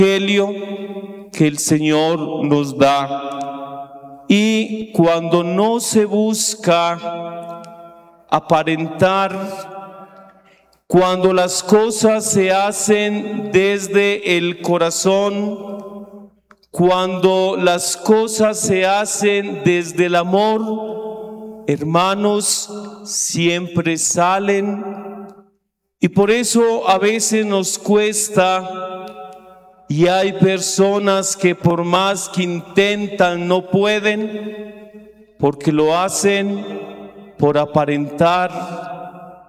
Evangelio que el Señor nos da. Y cuando no se busca aparentar, cuando las cosas se hacen desde el corazón, cuando las cosas se hacen desde el amor, hermanos, siempre salen. Y por eso a veces nos cuesta, y hay personas que por más que intentan no pueden, porque lo hacen por aparentar,